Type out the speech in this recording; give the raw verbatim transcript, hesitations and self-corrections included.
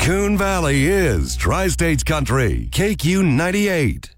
Coon Valley is Tri-States Country, K Q ninety-eight.